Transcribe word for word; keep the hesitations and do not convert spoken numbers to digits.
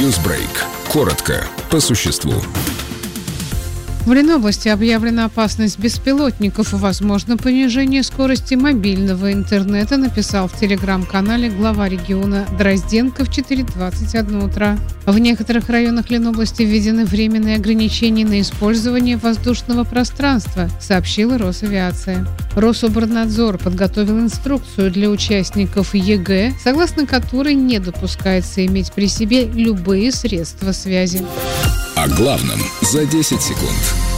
Ньюсбрейк. Коротко, по существу. В Ленобласти объявлена опасность беспилотников и, возможно, понижение скорости мобильного интернета, написал в телеграм-канале глава региона Дрозденко в четыре двадцать один утра. В некоторых районах Ленобласти введены временные ограничения на использование воздушного пространства, сообщила Росавиация. Рособорнадзор подготовил инструкцию для участников ЕГЭ, согласно которой не допускается иметь при себе любые средства связи. О главном за десять секунд.